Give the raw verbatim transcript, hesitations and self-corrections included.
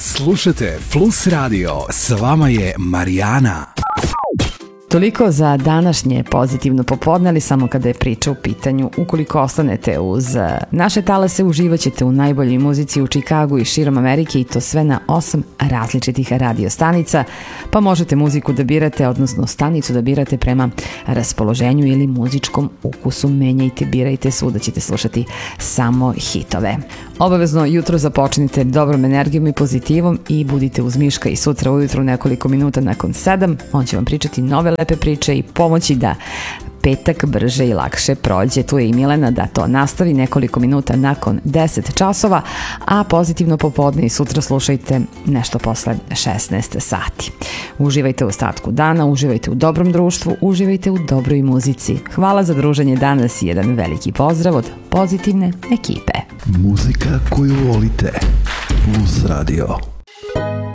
Slušajte Plus Radio, s vama je Marijana. Toliko za današnje pozitivno popodne, ali samo kada je priča u pitanju. Ukoliko ostanete uz naše talase, uživaćete u najboljoj muzici u Čikagu i širom Amerike, i to sve na osam različitih radio stanica, pa možete muziku da birate, odnosno stanicu da birate prema raspoloženju ili muzičkom ukusu. Menjajte, birajte, svuda ćete slušati samo hitove. Obavezno jutro započnite dobrom energijom i pozitivom i budite uz Miška i sutra ujutru nekoliko minuta nakon sedam. On će vam pričati nove lepe priče i pomoći da petak brže i lakše prođe. Tu je i Milena da to nastavi nekoliko minuta nakon deset časova, a pozitivno popodne i sutra slušajte nešto posle šesnaest sati. Uživajte u ostatku dana, uživajte u dobrom društvu, uživajte u dobroj muzici. Hvala za druženje danas i jedan veliki pozdrav od pozitivne ekipe. Muzika koju volite. Plus Radio.